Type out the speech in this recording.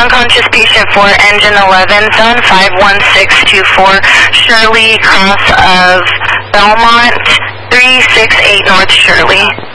unconscious patient for engine 11, zone 51624, Shirley, cross of Belmont, 368 North Shirley.